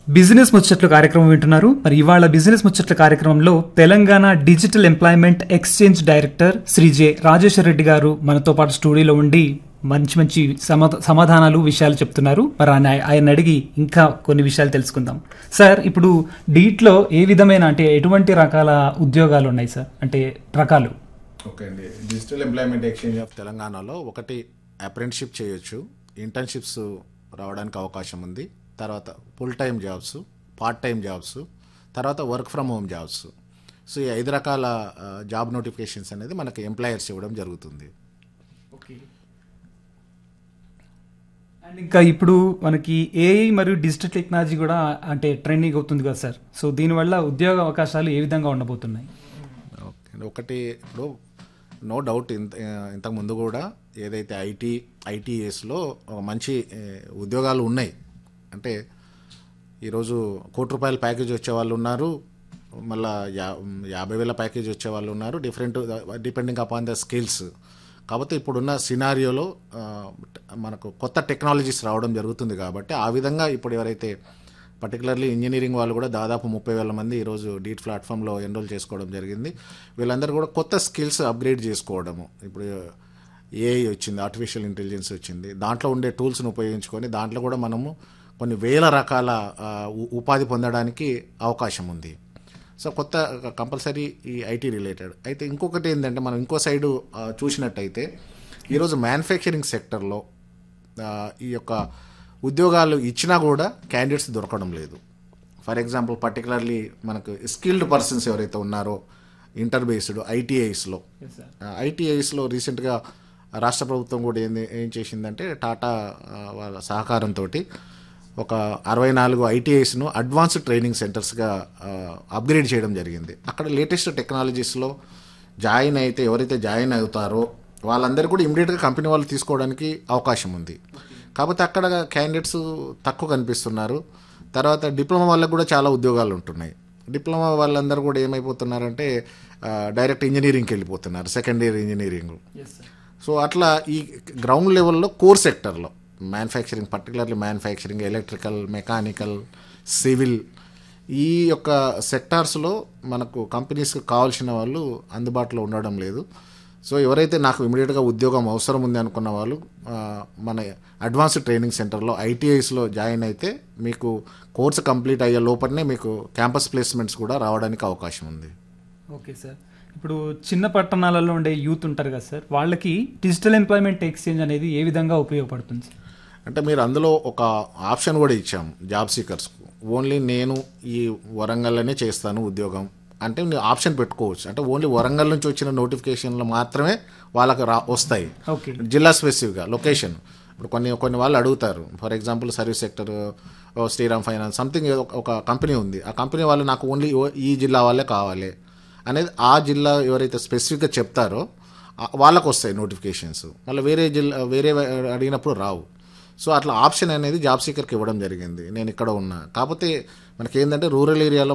Business ముచ్చట్లు కార్యక్రమం వింటున్నారు. మరి ఇవాళ బిజినెస్ ముచ్చట్ల కార్యక్రమంలో Telangana digital employment exchange director Shri J Rajeshwar Reddy గారు మనతో పాటు స్టూడియోలో ఉండి మంచి మంచి సమాధానాలు విషయాలు చెప్తున్నారు. మరి ఆయన అడిగి ఇంకా కొన్ని విషయాలు తెలుసుకుందాం. సార్, ఇప్పుడు డీట్లో ఏ విధమైన అంటే ఎటువంటి రకాల ఉద్యోగాలు ఉన్నాయి సార్? అంటే రకాలు. ఓకే అండి. డిజిటల్ ఎంప్లాయ్మెంట్ ఎక్స్చేంజ్ ఆఫ్ తెలంగాణలో ఒకటి అప్రెంటిషిప్ చేయొచ్చు, ఇంటర్న్షిప్స్ రావడానికి అవకాశం ఉంది, తర్వాత full time jobs, part time jobs, తర్వాత work from home jobs. So ఈ 5 రకాల జాబ్ నోటిఫికేషన్స్ అనేది మనకి ఎంప్లాయర్స్ ఇవ్వడం జరుగుతుంది. ఓకే. అండ్ ఇంకా ఇప్పుడు మనకి ఏఐ మరియు డిజిటల్ టెక్నాలజీ కూడా అంటే ట్రెండింగ్ అవుతుంది కదా సార్. సో దీనివల్ల ఉద్యోగ అవకాశాలు ఏ విధంగా ఉండబోతున్నాయి? ఓకే. ఒకటి ఇప్పుడు నో డౌట్ ఇంతకుముందు కూడా ఏదైతే ఐటీఎస్లో మంచి ఉద్యోగాలు ఉన్నాయి. అంటే ఈరోజు ₹1,00,00,000 ప్యాకేజ్ వచ్చే వాళ్ళు ఉన్నారు, మళ్ళీ 50,000 ప్యాకేజ్ వచ్చే వాళ్ళు ఉన్నారు, డిపెండింగ్ అపాన్ ద స్కిల్స్. కాకపోతే ఇప్పుడున్న సినారియోలో మనకు కొత్త టెక్నాలజీస్ రావడం జరుగుతుంది కాబట్టి ఆ విధంగా ఇప్పుడు ఎవరైతే పర్టికులర్లీ ఇంజనీరింగ్ వాళ్ళు కూడా దాదాపు 30,000 మంది ఈరోజు డీట్ ప్లాట్ఫామ్లో ఎన్రోల్ చేసుకోవడం జరిగింది. వీళ్ళందరూ కూడా కొత్త స్కిల్స్ అప్గ్రేడ్ చేసుకోవడము. ఇప్పుడు ఏఐ వచ్చింది, ఆర్టిఫిషియల్ ఇంటెలిజెన్స్ వచ్చింది, దాంట్లో ఉండే టూల్స్ను ఉపయోగించుకొని దాంట్లో కూడా మనము కొన్ని వేల రకాల ఉపాధి పొందడానికి అవకాశం ఉంది. సో కొత్త కంపల్సరీ ఈ ఐటీ రిలేటెడ్. అయితే ఇంకొకటి ఏంటంటే మనం ఇంకో సైడు చూసినట్టయితే ఈరోజు మ్యానుఫ్యాక్చరింగ్ సెక్టర్లో ఈ యొక్క ఉద్యోగాలు ఇచ్చినా కూడా క్యాండిడేట్స్ దొరకడం లేదు. ఫర్ ఎగ్జాంపుల్ పర్టికులర్లీ మనకు స్కిల్డ్ పర్సన్స్ ఎవరైతే ఉన్నారో ఇంటర్ బేస్డ్ ఐటీఐస్లో రీసెంట్గా రాష్ట్ర ప్రభుత్వం కూడా ఏం చేసిందంటే టాటా వాళ్ళ సహకారంతో ఒక 64 ఐటీఐస్ను అడ్వాన్స్డ్ ట్రైనింగ్ సెంటర్స్గా అప్గ్రేడ్ చేయడం జరిగింది. అక్కడ లేటెస్ట్ టెక్నాలజీస్లో ఎవరైతే జాయిన్ అవుతారో వాళ్ళందరూ కూడా ఇమీడియట్గా కంపెనీ వాళ్ళు తీసుకోవడానికి అవకాశం ఉంది. కాకపోతే అక్కడ క్యాండిడేట్స్ తక్కువ కనిపిస్తున్నారు. తర్వాత డిప్లొమా వాళ్ళకు కూడా చాలా ఉద్యోగాలు ఉంటున్నాయి. డిప్లొమా వాళ్ళందరూ కూడా ఏమైపోతున్నారంటే డైరెక్ట్ ఇంజనీరింగ్కి వెళ్ళిపోతున్నారు, సెకండ్ ఇయర్ ఇంజనీరింగ్. సో అట్లా ఈ గ్రౌండ్ లెవెల్లో కోర్ సెక్టర్లో manufacturing, particularly manufacturing, electrical, mechanical, civil, ఈ యొక్క సెక్టార్స్లో మనకు కంపెనీస్కి కావాల్సిన వాళ్ళు అందుబాటులో ఉండడం లేదు. సో ఎవరైతే నాకు ఇమీడియట్గా ఉద్యోగం అవసరం ఉంది అనుకున్న వాళ్ళు మన అడ్వాన్స్డ్ ట్రైనింగ్ సెంటర్లో ఐటీఐస్లో జాయిన్ అయితే మీకు కోర్సు కంప్లీట్ అయ్యే లోపలనే మీకు క్యాంపస్ ప్లేస్మెంట్స్ కూడా రావడానికి అవకాశం ఉంది. Okay sir. ఇప్పుడు చిన్న పట్టణాలలో ఉండే యూత్ ఉంటారు కదా సార్, వాళ్ళకి డిజిటల్ ఎంప్లాయ్మెంట్ ఎక్స్చేంజ్ అనేది ఏ విధంగా ఉపయోగపడుతుంది? అంటే మీరు అందులో ఒక ఆప్షన్ కూడా ఇచ్చాము జాబ్ సీకర్స్కు. ఓన్లీ నేను ఈ వరంగల్లోనే చేస్తాను ఉద్యోగం అంటే మీరు ఆప్షన్ పెట్టుకోవచ్చు. అంటే ఓన్లీ వరంగల్ నుంచి వచ్చిన నోటిఫికేషన్లు మాత్రమే వాళ్ళకి వస్తాయి, జిల్లా స్పెసిఫిక్గా లొకేషన్. ఇప్పుడు కొన్ని వాళ్ళు అడుగుతారు, for example service sector, Sriram finance, something ఒక కంపెనీ ఉంది, ఆ కంపెనీ వాళ్ళు నాకు ఓన్లీ ఈ జిల్లా వాళ్ళే కావాలి అనేది ఆ జిల్లా ఎవరైతే స్పెసిఫిక్గా చెప్తారో వాళ్ళకు వస్తాయి నోటిఫికేషన్స్. మళ్ళీ వేరే అడిగినప్పుడు రావు. సో అట్లా ఆప్షన్ అనేది జాబ్ సీకర్కి ఇవ్వడం జరిగింది. నేను ఇక్కడ ఉన్నా, కాకపోతే మనకి ఏంటంటే రూరల్ ఏరియాలో